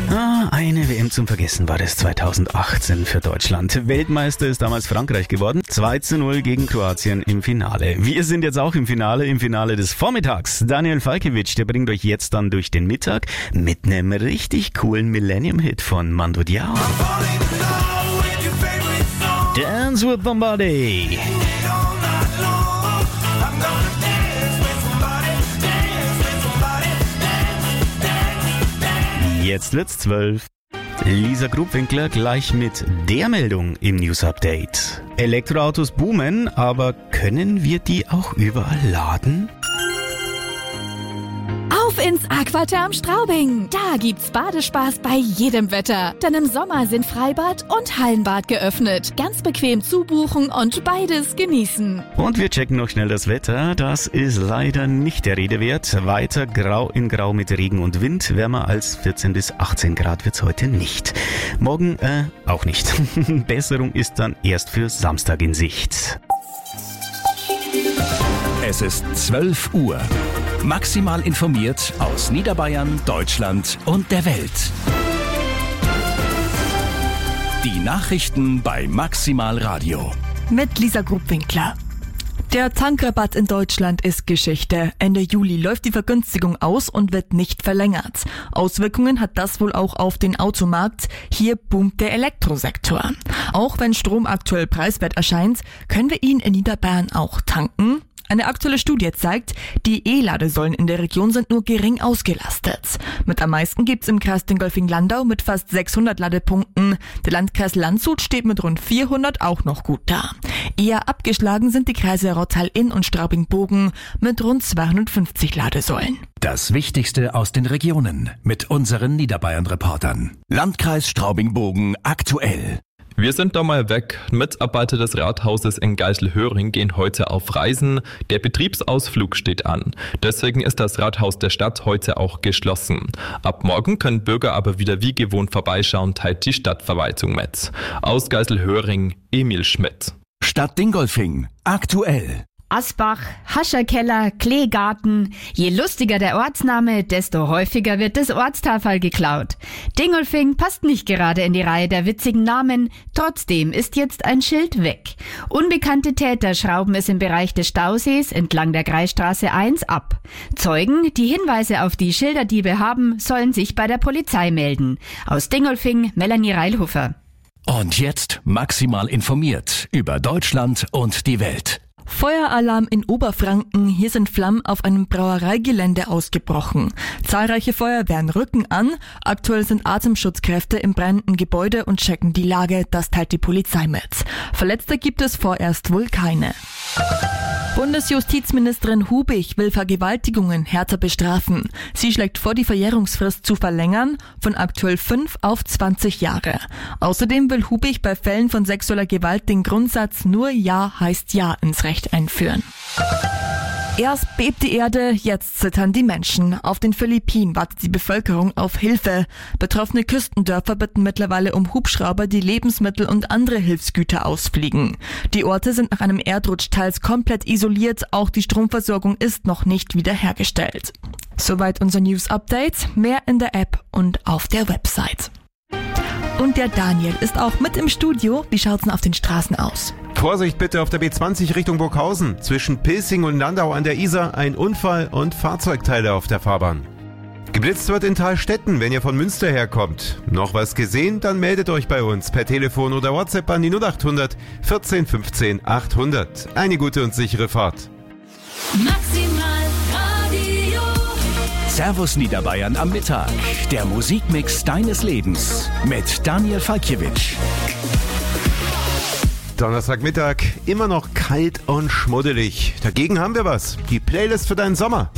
Eine WM zum Vergessen war das 2018 für Deutschland. Weltmeister ist damals Frankreich geworden. 2:0 gegen Kroatien im Finale. Wir sind jetzt auch im Finale des Vormittags. Daniel Falkiewicz, der bringt euch jetzt dann durch den Mittag mit einem richtig coolen Millennium-Hit von Mando Diao. Dance with somebody. Jetzt wird's 12. Lisa Grubwinkler gleich mit der Meldung im News Update. Elektroautos boomen, aber können wir die auch überall laden? Auf ins Aquaterm Straubing. Da gibt's Badespaß bei jedem Wetter. Denn im Sommer sind Freibad und Hallenbad geöffnet. Ganz bequem zubuchen und beides genießen. Und wir checken noch schnell das Wetter. Das ist leider nicht der Rede wert. Weiter grau in grau mit Regen und Wind. Wärmer als 14 bis 18 Grad wird's heute nicht. Morgen auch nicht. Besserung ist dann erst für Samstag in Sicht. Es ist 12 Uhr. Maximal informiert aus Niederbayern, Deutschland und der Welt. Die Nachrichten bei Maximal Radio. Mit Lisa Grubwinkler. Der Tankrabatt in Deutschland ist Geschichte. Ende Juli läuft die Vergünstigung aus und wird nicht verlängert. Auswirkungen hat das wohl auch auf den Automarkt. Hier boomt der Elektrosektor. Auch wenn Strom aktuell preiswert erscheint, können wir ihn in Niederbayern auch tanken. Eine aktuelle Studie zeigt, die E-Ladesäulen in der Region sind nur gering ausgelastet. Mit am meisten gibt's im Kreis Dingolfing-Landau mit fast 600 Ladepunkten. Der Landkreis Landshut steht mit rund 400 auch noch gut da. Eher abgeschlagen sind die Kreise Rottal-Inn und Straubing-Bogen mit rund 250 Ladesäulen. Das Wichtigste aus den Regionen mit unseren Niederbayern-Reportern. Landkreis Straubing-Bogen aktuell. Wir sind da mal weg. Mitarbeiter des Rathauses in Geiselhöring gehen heute auf Reisen. Der Betriebsausflug steht an. Deswegen ist das Rathaus der Stadt heute auch geschlossen. Ab morgen können Bürger aber wieder wie gewohnt vorbeischauen, teilt die Stadtverwaltung mit. Aus Geiselhöring, Emil Schmidt. Stadt Dingolfing aktuell. Asbach, Hascherkeller, Kleegarten. Je lustiger der Ortsname, desto häufiger wird das Ortstafel geklaut. Dingolfing passt nicht gerade in die Reihe der witzigen Namen, trotzdem ist jetzt ein Schild weg. Unbekannte Täter schrauben es im Bereich des Stausees entlang der Kreisstraße 1 ab. Zeugen, die Hinweise auf die Schilderdiebe haben, sollen sich bei der Polizei melden. Aus Dingolfing, Melanie Reilhofer. Und jetzt maximal informiert über Deutschland und die Welt. Feueralarm in Oberfranken. Hier sind Flammen auf einem Brauereigelände ausgebrochen. Zahlreiche Feuerwehren rücken an. Aktuell sind Atemschutzkräfte im brennenden Gebäude und checken die Lage. Das teilt die Polizei mit. Verletzte gibt es vorerst wohl keine. Bundesjustizministerin Hubich will Vergewaltigungen härter bestrafen. Sie schlägt vor, die Verjährungsfrist zu verlängern von aktuell 5 auf 20 Jahre. Außerdem will Hubich bei Fällen von sexueller Gewalt den Grundsatz nur Ja heißt Ja ins Recht einführen. Erst bebt die Erde, jetzt zittern die Menschen. Auf den Philippinen wartet die Bevölkerung auf Hilfe. Betroffene Küstendörfer bitten mittlerweile um Hubschrauber, die Lebensmittel und andere Hilfsgüter ausfliegen. Die Orte sind nach einem Erdrutsch teils komplett isoliert, auch die Stromversorgung ist noch nicht wiederhergestellt. Soweit unser News-Update, mehr in der App und auf der Website. Und der Daniel ist auch mit im Studio. Wie schaut's denn auf den Straßen aus? Vorsicht bitte auf der B20 Richtung Burghausen. Zwischen Pilsing und Landau an der Isar ein Unfall und Fahrzeugteile auf der Fahrbahn. Geblitzt wird in Thalstetten, wenn ihr von Münster herkommt. Noch was gesehen? Dann meldet euch bei uns per Telefon oder WhatsApp an die 0800 14 15 800. Eine gute und sichere Fahrt. Maximal Radio. Servus Niederbayern am Mittag. Der Musikmix deines Lebens mit Daniel Falkiewicz. Donnerstagmittag, immer noch kalt und schmuddelig. Dagegen haben wir was. Die Playlist für deinen Sommer.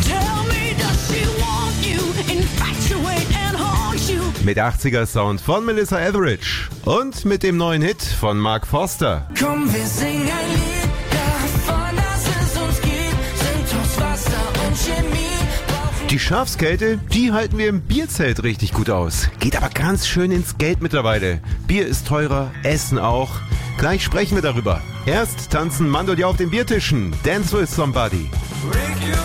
Mit 80er Sound von Melissa Etheridge. Und mit dem neuen Hit von Mark Forster. Komm, wir singen ein Lied davon, dass es uns gibt. Sind aus Wasser und Chemie. Die Schafskälte, die halten wir im Bierzelt richtig gut aus. Geht aber ganz schön ins Geld mittlerweile. Bier ist teurer, Essen auch. Gleich sprechen wir darüber. Erst tanzen Mando Diao auf den Biertischen. Dance with somebody.